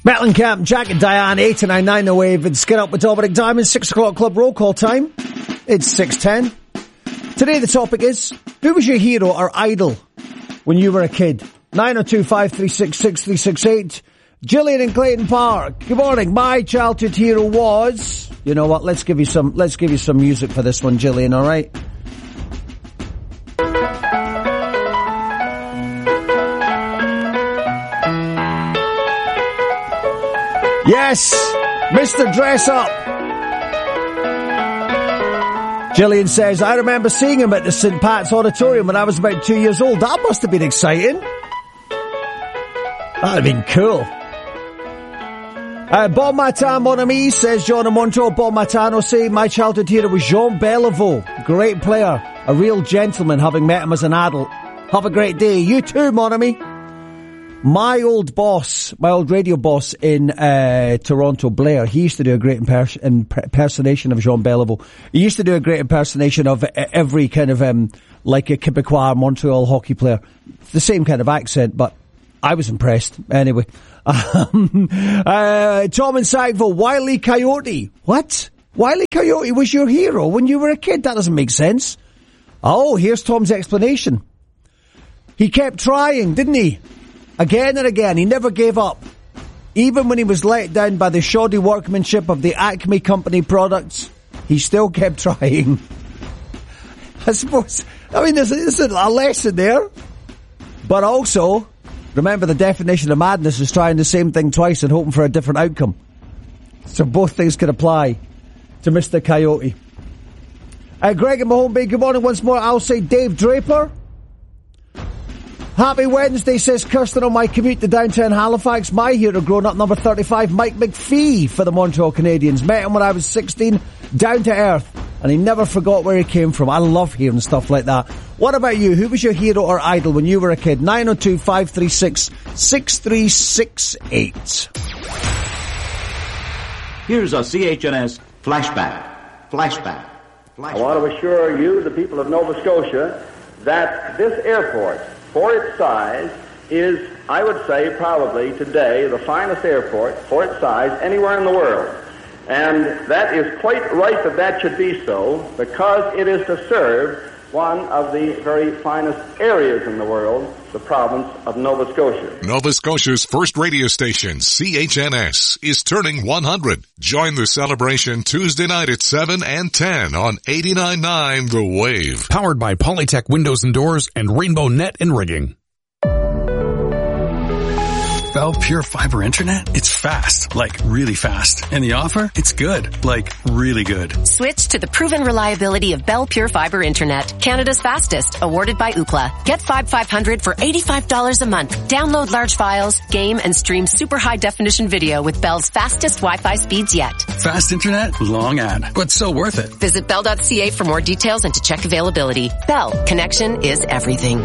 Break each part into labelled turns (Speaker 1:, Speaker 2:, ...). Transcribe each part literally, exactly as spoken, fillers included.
Speaker 1: Mellencamp, Jack and Diane, eight to nine nine the wave, and Skin Up with Dominic Diamond, six o'clock club roll call time. It's six ten. Today the topic is, who was your hero or idol when you were a kid? nine oh two, five three six, six three six eight. Gillian in Clayton Park. Good morning. My childhood hero was... You know what? Let's give you some, let's give you some music for this one, Gillian, alright? Yes! Mister Dress Up! Gillian says, I remember seeing him at the Saint Pat's Auditorium when I was about two years old. That must have been exciting. That'd have been cool. Uh, Bon Matin, mon ami, says John in Montreal. Bon Matin, I'll say, my childhood hero was Jean Beliveau. Great player. A real gentleman, having met him as an adult. Have a great day. You too, mon ami. My old boss, my old radio boss in uh Toronto, Blair, he used to do a great impers- impersonation of Jean Beliveau. He used to do a great impersonation of every kind of, um like a Quebecois Montreal hockey player. The same kind of accent, but I was impressed. Anyway. Um, uh, Tom in Sackville, Wile E. Coyote. What? Wile E. Coyote was your hero when you were a kid? That doesn't make sense. Oh, here's Tom's explanation. He kept trying, didn't he? Again and again, he never gave up. Even when he was let down by the shoddy workmanship of the Acme Company products, he still kept trying. I suppose, I mean, there's, there's a lesson there. But also, remember the definition of madness is trying the same thing twice and hoping for a different outcome. So both things can apply to Mister Coyote. Uh, Greg in Mahone Bay, good morning once more. I'll say Dave Draper. Happy Wednesday, says Kirsten on my commute to downtown Halifax. My hero growing up, number thirty-five, Mike McPhee for the Montreal Canadiens. Met him when I was sixteen, down to earth, and he never forgot where he came from. I love hearing stuff like that. What about you? Who was your hero or idol when you were a kid? nine oh two, five three six, six three six eight.
Speaker 2: Here's a C H N S flashback. Flashback. Flashback.
Speaker 3: I want to assure you, the people of Nova Scotia, that this airport, for its size, is, I would say, probably today the finest airport for its size anywhere in the world. And that is quite right that that should be so, because it is to serve one of the very finest areas in the world, the province of Nova Scotia.
Speaker 4: Nova Scotia's first radio station, C H N S, is turning one hundred. Join the celebration Tuesday night at seven and ten on eighty-nine point nine The Wave.
Speaker 5: Powered by Polytech Windows and Doors and Rainbow Net and Rigging.
Speaker 6: Bell Pure Fiber Internet? It's fast, like really fast. And the offer? It's good, like really good.
Speaker 7: Switch to the proven reliability of Bell Pure Fiber Internet. Canada's fastest, awarded by Ookla. Get Fibe five hundred for eighty-five dollars a month. Download large files, game, and stream super high definition video with Bell's fastest Wi-Fi speeds yet.
Speaker 6: Fast internet? Long ad, but so worth it.
Speaker 7: Visit bell dot c a for more details and to check availability. Bell, connection is everything.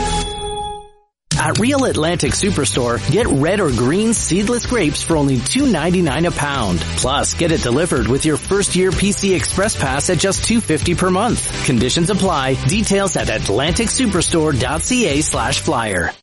Speaker 8: At Real Atlantic Superstore, get red or green seedless grapes for only two ninety-nine a pound. Plus, get it delivered with your first year P C Express Pass at just two fifty per month. Conditions apply. Details at atlantic superstore dot c a slash flyer.